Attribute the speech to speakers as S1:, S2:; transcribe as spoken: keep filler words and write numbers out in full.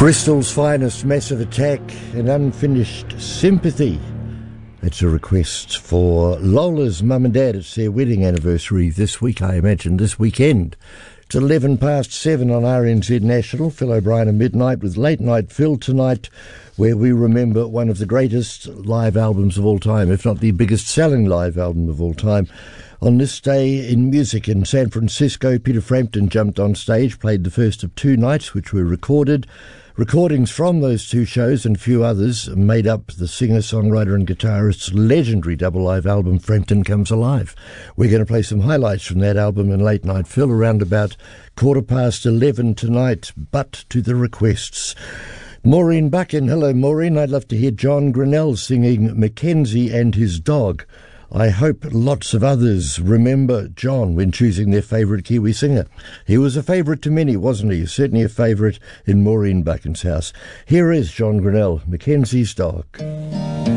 S1: Bristol's finest, Massive Attack and Unfinished Sympathy. It's a request for Lola's mum and dad. It's their wedding anniversary this week, I imagine, this weekend. It's eleven past seven on R N Z National. Phil O'Brien at midnight with Late Night Phil tonight, where we remember one of the greatest live albums of all time, if not the biggest selling live album of all time. On this day in music in San Francisco, Peter Frampton jumped on stage, played the first of two nights, which were recorded. Recordings from those two shows and a few others made up the singer, songwriter and guitarist's legendary double live album, Frampton Comes Alive. We're going to play some highlights from that album in Late Night Phil around about quarter past eleven tonight, but to the requests. Maureen Buchan. Hello, Maureen. I'd love to hear John Grinnell singing Mackenzie and His Dog. I hope lots of others remember John when choosing their favourite Kiwi singer. He was a favourite to many, wasn't he? Certainly a favourite in Maureen Buchan's house. Here is John Grinnell, Mackenzie's Dog.